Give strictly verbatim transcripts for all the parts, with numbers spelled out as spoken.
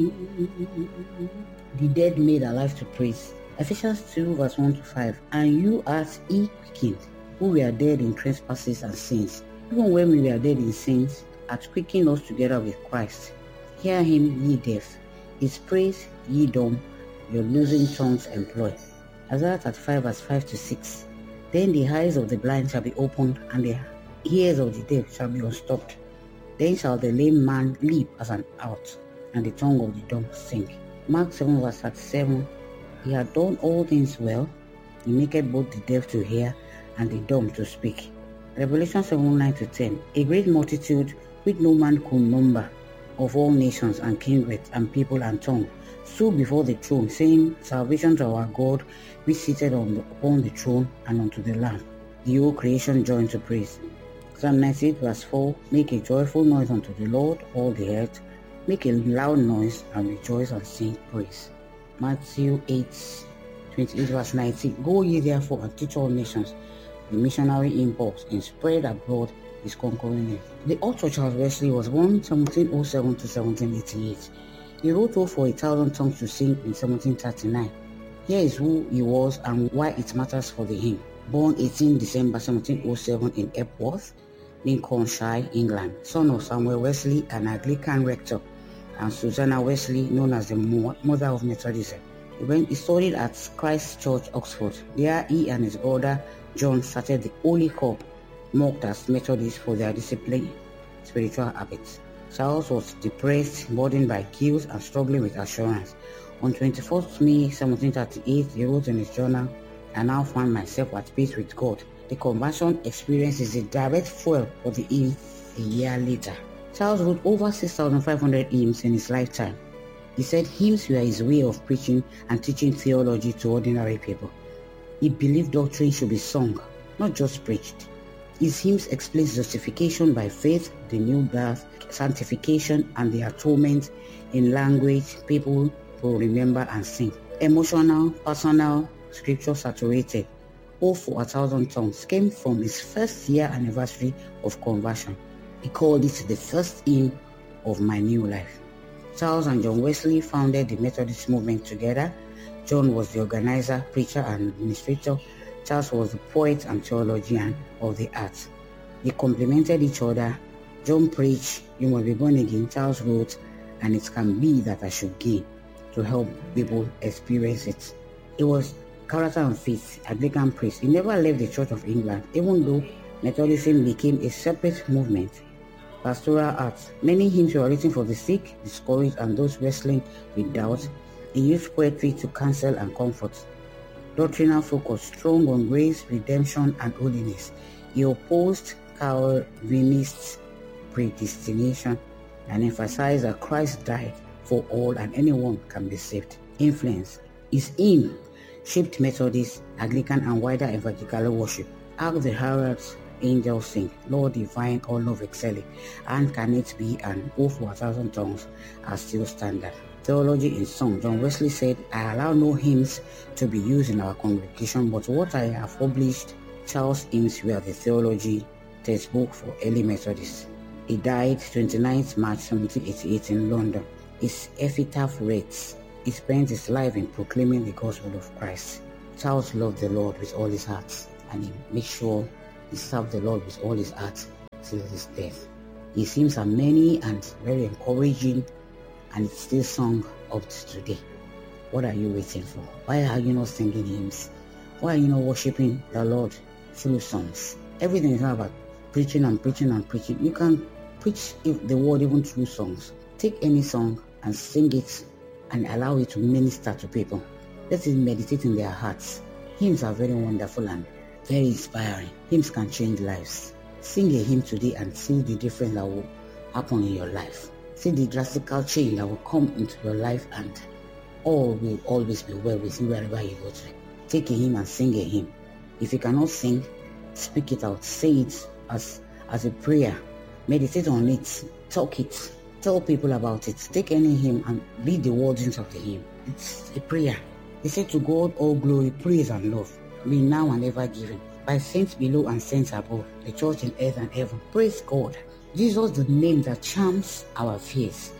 The dead made alive to praise. Ephesians two verse one to five. And you as he quickened, who were dead in trespasses and sins, even when we were dead in sins, hath quickened us together with Christ. Hear him, ye deaf. His praise, ye dumb, your losing tongues employ. Isaiah thirty-five verse five to six. Then the eyes of the blind shall be opened, and the ears of the deaf shall be unstopped. Then shall the lame man leap as an ox, and the tongue of the dumb sing. Mark seven verse thirty-seven. He had done all things well. He maketh both the deaf to hear, and the dumb to speak. Revelation seven nine to ten. A great multitude, which no man could number, of all nations and kindreds and people and tongues, stood before the throne, saying, Salvation to our God, which sitteth on the, upon the throne, and unto the Lamb. The whole creation joined to praise. Psalm ninety-eight verse four. Make a joyful noise unto the Lord, all the earth. Make a loud noise, and rejoice and sing praise. Matthew eight twenty-eight verse nineteen. Go ye therefore and teach all nations. The missionary impulse and spread abroad his conquering name. The author Charles Wesley was born seventeen oh seven to seventeen eighty-eight. He wrote "Oh for a Thousand Tongues to Sing" in seventeen thirty-nine. Here is who he was and why it matters for the hymn. Born eighteenth December seventeen oh seven in Epworth, Lincolnshire, England, son of Samuel Wesley, an Anglican rector, and Susanna Wesley, known as the Mother of Methodism. When he studied at Christ Church, Oxford, there he and his brother John started the Holy Corps, mocked as Methodists for their disciplined spiritual habits. Charles was depressed, burdened by guilt, and struggling with assurance. On twenty-fourth May seventeen thirty-eight, he wrote in his journal, I now find myself at peace with God. The conversion experience is a direct fuel for the hymn a year later. Charles wrote over six thousand five hundred hymns in his lifetime. He said hymns were his way of preaching and teaching theology to ordinary people. He believed doctrine should be sung, not just preached. His hymns explain justification by faith, the new birth, sanctification, and the atonement in language people will remember and sing. Emotional, personal, scripture saturated. Oh for a Thousand Tongues came from his first year anniversary of conversion. He called it the first hymn of my new life. Charles and John Wesley founded the Methodist movement together. John was the organizer, preacher, and administrator. Charles was the poet and theologian of the arts. They complemented each other. John preached, you must be born again. Charles wrote, and it can be that I should gain, to help people experience it. It was character and faith, Anglican priest. He never left the Church of England, even though Methodism became a separate movement. Pastoral arts. Many hymns were written for the sick, discouraged, and those wrestling with doubt. He used poetry to counsel and comfort. Doctrinal focus, strong on grace, redemption, and holiness. He opposed Calvinist predestination and emphasized that Christ died for all and anyone can be saved. Influence. His hymn shaped Methodist, Anglican, and wider evangelical worship. How the heralds, angels sing, Lord divine, all love excelling, and can it be an Oh for a Thousand Tongues are still standard. Theology in song. John Wesley said, I allow no hymns to be used in our congregation, but what I have published, Charles' hymns were the theology textbook for early Methodists. He died twenty-ninth March seventeen eighty-eight in London. His epitaph reads, he spent his life in proclaiming the gospel of Christ. Charles loved the Lord with all his heart, and he made sure he served the Lord with all his heart till his death. His hymns are many and very encouraging, and it's still sung up to today. What are you waiting for? Why are you not singing hymns? Why are you not worshiping the Lord through songs? Everything is not about preaching and preaching and preaching. You can preach the word even through songs. Take any song and sing it and allow it to minister to people. Let it meditate in their hearts. Hymns are very wonderful and very inspiring. Hymns can change lives. Sing a hymn today and see the difference that will happen in your life. See the drastic change that will come into your life, and all will always be well with you wherever you go to. Take a hymn and sing a hymn. If you cannot sing, speak it out. Say it as, as a prayer. Meditate on it. Talk it. Tell people about it. Take any hymn and read the words of the hymn. It's a prayer. They say, to God all glory, praise and love, be now and ever given, by saints below and saints above, the church in earth and heaven. Praise God. Jesus, the name that charms our fears.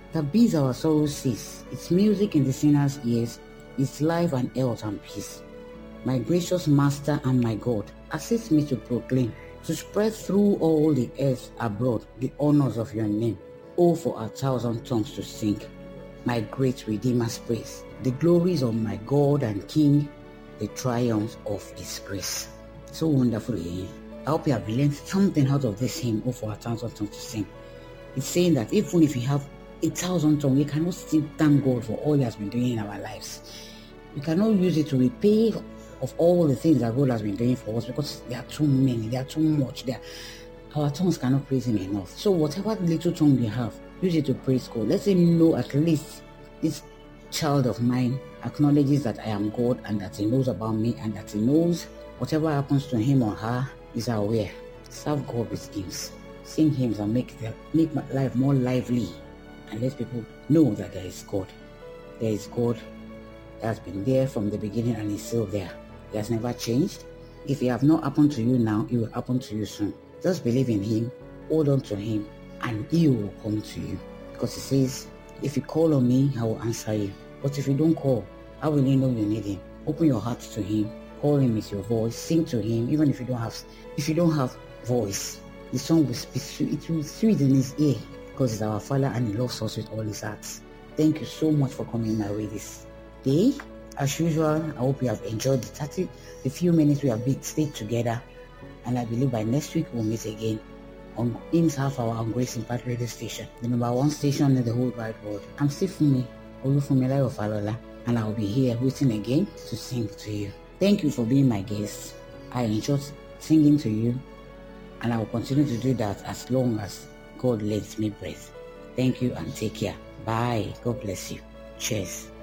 that bids our sorrows cease. It's music in the sinner's ears. It's life and health and peace. My gracious Master and my God, assist me to proclaim, to spread through all the earth abroad the honors of your name. Oh, for a thousand tongues to sing my great Redeemer's praise, the glories of my God and King, the triumphs of his grace. So wonderfully. I hope you have learned something out of this hymn, Oh, for a thousand tongues to sing. It's saying that even if you have a thousand tongues, we cannot still thank God for all he has been doing in our lives. We cannot use it to repay of all the things that God has been doing for us, because there are too many, there are too much. There, our tongues cannot praise him enough. So whatever little tongue you have, use it to praise God. Let him know at least this child of mine acknowledges that I am God, and that he knows about me, and that he knows whatever happens to him or her is aware. Serve God with hymns. Sing hymns and make, the, make my life more lively, and let people know that there is God. There is God that has been there from the beginning and is still there. He has never changed. If it have not happened to you now, it will happen to you soon. Just believe in him, hold on to him, and he will come to you. Because he says, if you call on me, I will answer you. But if you don't call, how will you know you need him? Open your heart to him, call him with your voice, sing to him, even if you don't have if you don't have voice. The song will be sweet, it will be sweet in his ear, because he's our Father and he loves us with all his heart. Thank you so much for coming my way this day. As usual, I hope you have enjoyed the thirty, the few minutes we have been stayed together, and I believe by next week we'll meet again on Hymns Half Hour on Grace Impact Radio Station, the number one station in the whole wide world. I'm still Fumi, Olufunmilayo Falola, and I'll be here waiting again to sing to you. Thank you for being my guest. I enjoyed singing to you, and I will continue to do that as long as God lets me breathe. Thank you and take care. Bye. God bless you. Cheers.